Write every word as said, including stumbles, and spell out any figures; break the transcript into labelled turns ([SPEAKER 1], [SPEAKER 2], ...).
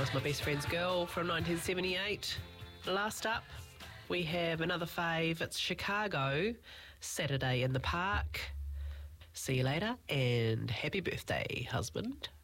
[SPEAKER 1] was My Best Friend's Girl from nineteen seventy-eight. Last up, we have another fave. It's Chicago, Saturday in the Park. See you later, and happy birthday, husband.